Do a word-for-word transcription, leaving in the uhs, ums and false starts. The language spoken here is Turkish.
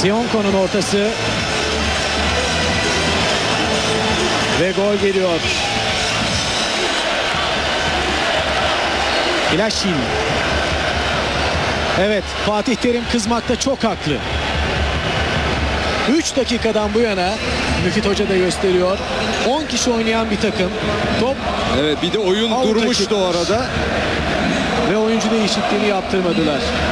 Sionko'nun ortası. Ve gol geliyor. İlaşin. Evet, Fatih Terim kızmakta çok haklı. üç dakikadan bu yana Müfit Hoca da gösteriyor. on kişi oynayan bir takım. Top Evet, bir de oyun Avrupa durmuştu çıkmış. o arada. Ve oyuncu değişikliğini yaptırmadılar.